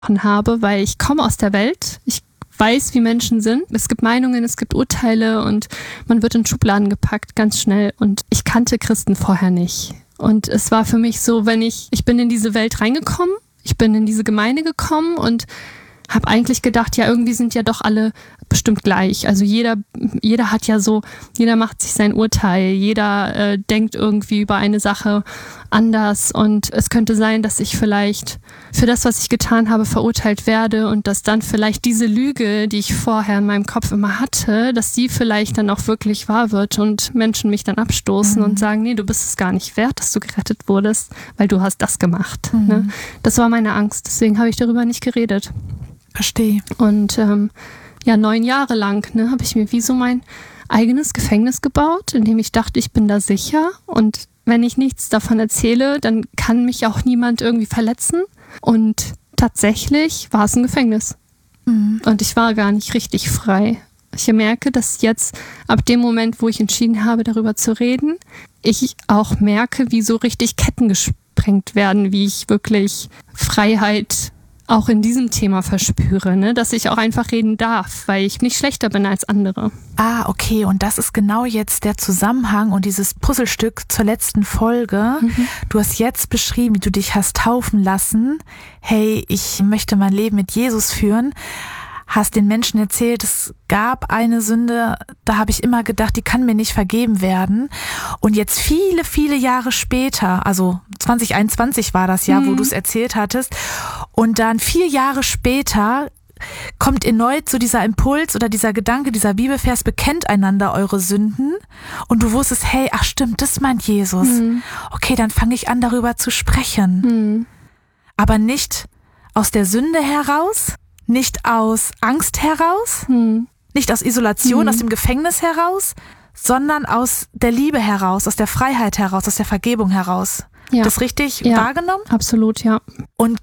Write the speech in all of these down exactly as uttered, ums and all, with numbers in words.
habe, weil ich komme aus der Welt. Ich weiß, wie Menschen sind. Es gibt Meinungen, es gibt Urteile und man wird in Schubladen gepackt, ganz schnell. Und ich kannte Christen vorher nicht. Und es war für mich so, wenn ich, ich bin in diese Welt reingekommen, ich bin in diese Gemeinde gekommen und habe eigentlich gedacht, ja, irgendwie sind ja doch alle bestimmt gleich. Also jeder, jeder hat ja so, jeder macht sich sein Urteil, jeder äh, denkt irgendwie über eine Sache anders und es könnte sein, dass ich vielleicht für das, was ich getan habe, verurteilt werde und dass dann vielleicht diese Lüge, die ich vorher in meinem Kopf immer hatte, dass die vielleicht dann auch wirklich wahr wird und Menschen mich dann abstoßen mhm. und sagen, nee, du bist es gar nicht wert, dass du gerettet wurdest, weil du hast das gemacht. Mhm. Ne? Das war meine Angst, deswegen habe ich darüber nicht geredet. Verstehe. Und ähm, ja, neun Jahre lang ne, habe ich mir wie so mein eigenes Gefängnis gebaut, in dem ich dachte, ich bin da sicher. Und wenn ich nichts davon erzähle, dann kann mich auch niemand irgendwie verletzen. Und tatsächlich war es ein Gefängnis. Mhm. Und ich war gar nicht richtig frei. Ich merke, dass jetzt ab dem Moment, wo ich entschieden habe, darüber zu reden, ich auch merke, wie so richtig Ketten gesprengt werden, wie ich wirklich Freiheit auch in diesem Thema verspüre, ne? Dass ich auch einfach reden darf, weil ich nicht schlechter bin als andere. Ah, okay. Und das ist genau jetzt der Zusammenhang und dieses Puzzlestück zur letzten Folge. Mhm. Du hast jetzt beschrieben, wie du dich hast taufen lassen. Hey, ich möchte mein Leben mit Jesus führen. Hast den Menschen erzählt, es gab eine Sünde, da habe ich immer gedacht, die kann mir nicht vergeben werden. Und jetzt viele, viele Jahre später, also zwanzig einundzwanzig war das Jahr, mhm. wo du es erzählt hattest, und dann vier Jahre später kommt erneut so dieser Impuls oder dieser Gedanke, dieser Bibelvers, bekennt einander eure Sünden. Und du wusstest, hey, ach stimmt, das meint Jesus. Mhm. Okay, dann fange ich an, darüber zu sprechen. Mhm. Aber nicht aus der Sünde heraus, nicht aus Angst heraus, hm. nicht aus Isolation, hm. aus dem Gefängnis heraus, sondern aus der Liebe heraus, aus der Freiheit heraus, aus der Vergebung heraus. Ja. Das richtig ja. wahrgenommen? Absolut, ja. Und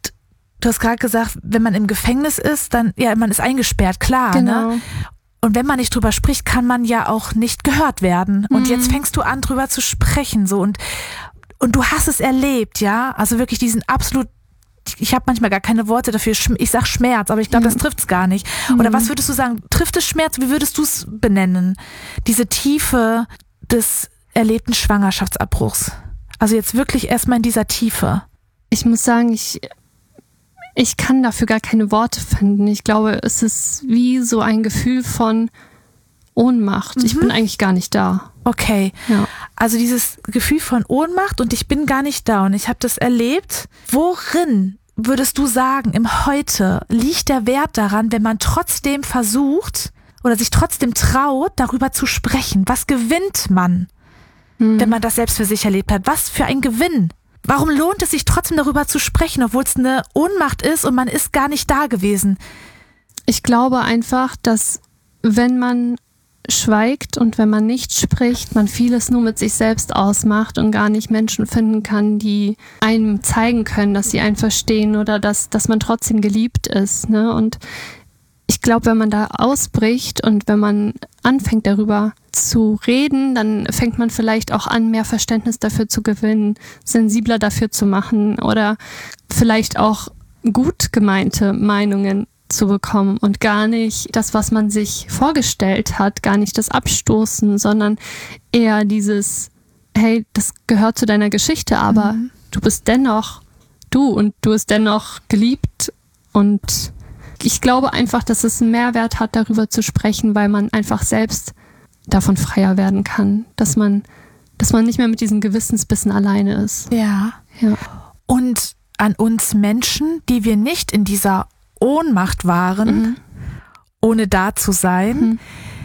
du hast gerade gesagt, wenn man im Gefängnis ist, dann, ja, man ist eingesperrt, klar. Genau. Ne? Und wenn man nicht drüber spricht, kann man ja auch nicht gehört werden. Und mhm. jetzt fängst du an, drüber zu sprechen, so. Und, und du hast es erlebt, ja? Also wirklich diesen absolut, ich habe manchmal gar keine Worte dafür. Ich sag Schmerz, aber ich glaube, das trifft es gar nicht. Mhm. Oder was würdest du sagen? Trifft es Schmerz? Wie würdest du es benennen? Diese Tiefe des erlebten Schwangerschaftsabbruchs. Also jetzt wirklich erstmal in dieser Tiefe. Ich muss sagen, ich, ich kann dafür gar keine Worte finden. Ich glaube, es ist wie so ein Gefühl von Ohnmacht. Mhm. Ich bin eigentlich gar nicht da. Okay, ja. Also dieses Gefühl von Ohnmacht und ich bin gar nicht da und ich habe das erlebt. Worin würdest du sagen, im Heute liegt der Wert daran, wenn man trotzdem versucht oder sich trotzdem traut, darüber zu sprechen? Was gewinnt man, hm. wenn man das selbst für sich erlebt hat? Was für ein Gewinn? Warum lohnt es sich trotzdem darüber zu sprechen, obwohl es eine Ohnmacht ist und man ist gar nicht da gewesen? Ich glaube einfach, dass wenn man schweigt und wenn man nicht spricht, man vieles nur mit sich selbst ausmacht und gar nicht Menschen finden kann, die einem zeigen können, dass sie einen verstehen oder dass, dass man trotzdem geliebt ist. Ne? Und ich glaube, wenn man da ausbricht und wenn man anfängt darüber zu reden, dann fängt man vielleicht auch an, mehr Verständnis dafür zu gewinnen, sensibler dafür zu machen oder vielleicht auch gut gemeinte Meinungen zu bekommen und gar nicht das, was man sich vorgestellt hat, gar nicht das Abstoßen, sondern eher dieses, hey, das gehört zu deiner Geschichte, aber mhm. du bist dennoch du und du bist dennoch geliebt und ich glaube einfach, dass es einen Mehrwert hat, darüber zu sprechen, weil man einfach selbst davon freier werden kann, dass man, dass man nicht mehr mit diesem Gewissensbissen alleine ist. Ja. ja. Und an uns Menschen, die wir nicht in dieser Ohnmacht waren, mhm. ohne da zu sein. Mhm.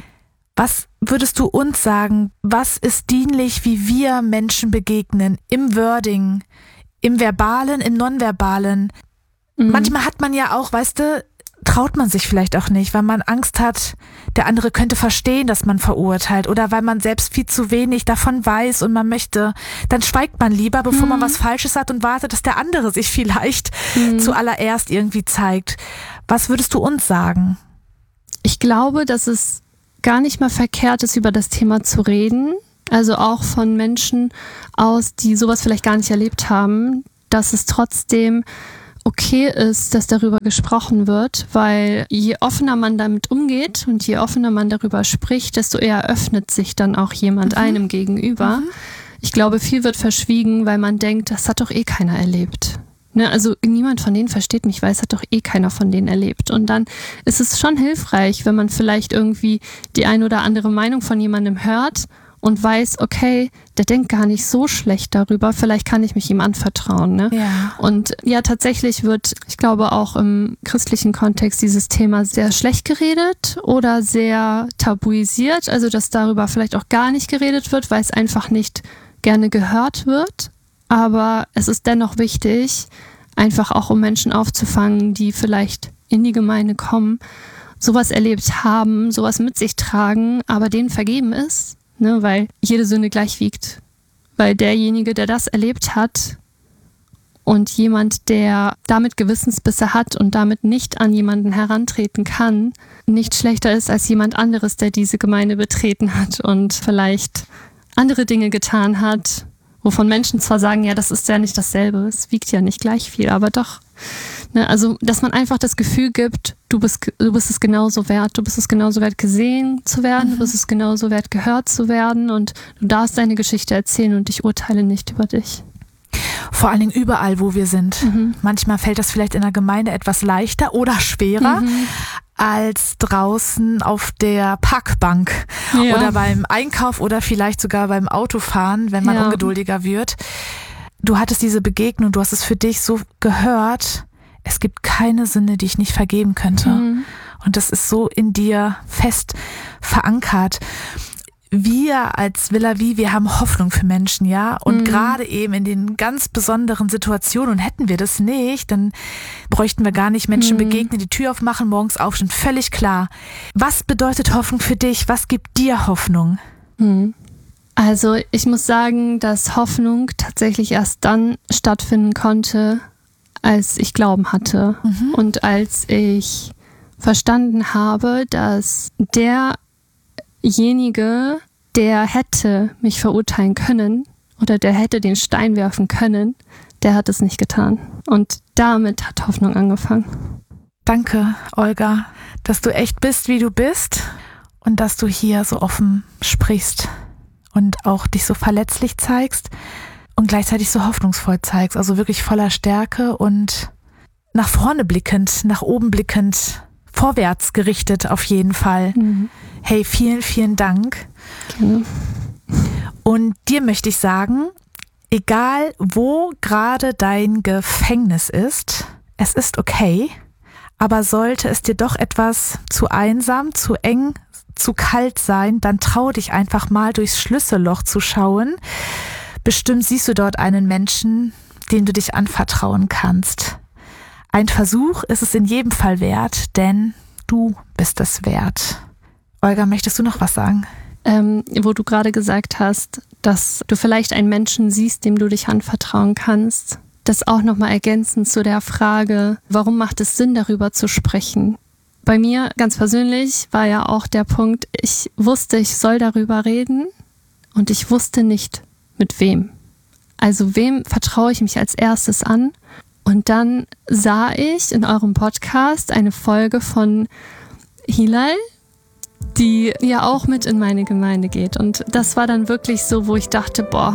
Was würdest du uns sagen, was ist dienlich, wie wir Menschen begegnen, im Wording, im Verbalen, im Nonverbalen? Mhm. Manchmal hat man ja auch, weißt du, traut man sich vielleicht auch nicht, weil man Angst hat, der andere könnte verstehen, dass man verurteilt oder weil man selbst viel zu wenig davon weiß und man möchte, dann schweigt man lieber, bevor mhm. man was Falsches hat und wartet, dass der andere sich vielleicht mhm. zuallererst irgendwie zeigt. Was würdest du uns sagen? Ich glaube, dass es gar nicht mal verkehrt ist, über das Thema zu reden, also auch von Menschen aus, die sowas vielleicht gar nicht erlebt haben, dass es trotzdem okay ist, dass darüber gesprochen wird, weil je offener man damit umgeht und je offener man darüber spricht, desto eher öffnet sich dann auch jemand mhm. einem gegenüber. Mhm. Ich glaube, viel wird verschwiegen, weil man denkt, das hat doch eh keiner erlebt. Ne, also niemand von denen versteht mich, weil es hat doch eh keiner von denen erlebt. Und dann ist es schon hilfreich, wenn man vielleicht irgendwie die ein oder andere Meinung von jemandem hört und weiß, okay, der denkt gar nicht so schlecht darüber, vielleicht kann ich mich ihm anvertrauen. Ne? Ja. Und ja, tatsächlich wird, ich glaube auch im christlichen Kontext dieses Thema sehr schlecht geredet oder sehr tabuisiert, also dass darüber vielleicht auch gar nicht geredet wird, weil es einfach nicht gerne gehört wird. Aber es ist dennoch wichtig, einfach auch um Menschen aufzufangen, die vielleicht in die Gemeinde kommen, sowas erlebt haben, sowas mit sich tragen, aber denen vergeben ist. Ne, weil jede Sünde gleich wiegt. Weil derjenige, der das erlebt hat und jemand, der damit Gewissensbisse hat und damit nicht an jemanden herantreten kann, nicht schlechter ist als jemand anderes, der diese Gemeinde betreten hat und vielleicht andere Dinge getan hat, wovon Menschen zwar sagen, ja, das ist ja nicht dasselbe, es wiegt ja nicht gleich viel, aber doch. Ne, also, dass man einfach das Gefühl gibt, du bist, du bist es genauso wert, du bist es genauso wert, gesehen zu werden, mhm. du bist es genauso wert, gehört zu werden und du darfst deine Geschichte erzählen und ich urteile nicht über dich. Vor allen Dingen überall, wo wir sind. Mhm. Manchmal fällt das vielleicht in der Gemeinde etwas leichter oder schwerer mhm. als draußen auf der Parkbank ja. oder beim Einkauf oder vielleicht sogar beim Autofahren, wenn man ja. ungeduldiger wird. Du hattest diese Begegnung, du hast es für dich so gehört, es gibt keine Sünde, die ich nicht vergeben könnte. Mhm. Und das ist so in dir fest verankert. Wir als Villa Vie, wir haben Hoffnung für Menschen, ja. Und mhm. gerade eben in den ganz besonderen Situationen, und hätten wir das nicht, dann bräuchten wir gar nicht Menschen mhm. begegnen, die Tür aufmachen, morgens aufstehen, völlig klar. Was bedeutet Hoffnung für dich? Was gibt dir Hoffnung? Mhm. Also ich muss sagen, dass Hoffnung tatsächlich erst dann stattfinden konnte, als ich Glauben hatte mhm. und als ich verstanden habe, dass derjenige, der hätte mich verurteilen können oder der hätte den Stein werfen können, der hat es nicht getan. Und damit hat Hoffnung angefangen. Danke, Olga, dass du echt bist, wie du bist und dass du hier so offen sprichst und auch dich so verletzlich zeigst. Und gleichzeitig so hoffnungsvoll zeigst, also wirklich voller Stärke und nach vorne blickend, nach oben blickend, vorwärts gerichtet auf jeden Fall. Mhm. Hey, vielen, vielen Dank. Gerne. Und dir möchte ich sagen, egal wo gerade dein Gefängnis ist, es ist okay, aber sollte es dir doch etwas zu einsam, zu eng, zu kalt sein, dann trau dich einfach mal durchs Schlüsselloch zu schauen. Bestimmt siehst du dort einen Menschen, dem du dich anvertrauen kannst. Ein Versuch ist es in jedem Fall wert, denn du bist es wert. Olga, möchtest du noch was sagen? Ähm, wo du gerade gesagt hast, dass du vielleicht einen Menschen siehst, dem du dich anvertrauen kannst. Das auch nochmal ergänzend zu der Frage, warum macht es Sinn, darüber zu sprechen? Bei mir ganz persönlich war ja auch der Punkt, ich wusste, ich soll darüber reden und ich wusste nicht, mit wem. Also wem vertraue ich mich als erstes an? Und dann sah ich in eurem Podcast eine Folge von Hilal, die ja auch mit in meine Gemeinde geht. Und das war dann wirklich so, wo ich dachte, boah,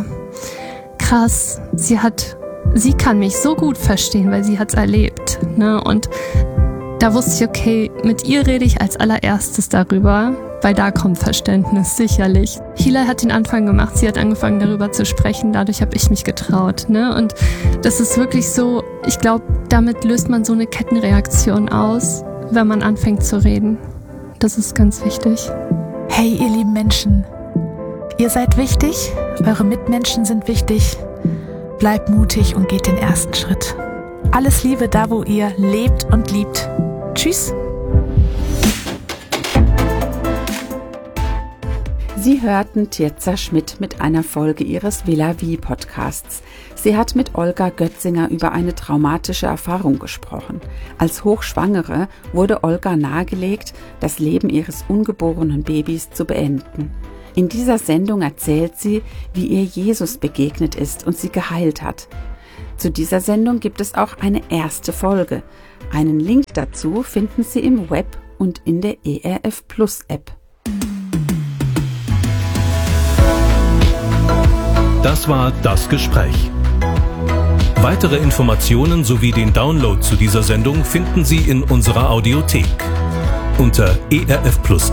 krass, sie hat, sie kann mich so gut verstehen, weil sie hat es erlebt. Ne? Und da wusste ich, okay, mit ihr rede ich als allererstes darüber, weil da kommt Verständnis, sicherlich. Hilal hat den Anfang gemacht, sie hat angefangen darüber zu sprechen, dadurch habe ich mich getraut. Ne? Und das ist wirklich so, ich glaube, damit löst man so eine Kettenreaktion aus, wenn man anfängt zu reden. Das ist ganz wichtig. Hey, ihr lieben Menschen, ihr seid wichtig, eure Mitmenschen sind wichtig. Bleibt mutig und geht den ersten Schritt. Alles Liebe da, wo ihr lebt und liebt. Tschüss. Sie hörten Tirza Schmidt mit einer Folge ihres Villa Vie Podcasts. Sie hat mit Olga Götzinger über eine traumatische Erfahrung gesprochen. Als Hochschwangere wurde Olga nahegelegt, das Leben ihres ungeborenen Babys zu beenden. In dieser Sendung erzählt sie, wie ihr Jesus begegnet ist und sie geheilt hat. Zu dieser Sendung gibt es auch eine erste Folge. Einen Link dazu finden Sie im Web und in der E R F Plus App. Das war Das Gespräch. Weitere Informationen sowie den Download zu dieser Sendung finden Sie in unserer Audiothek unter e r f plus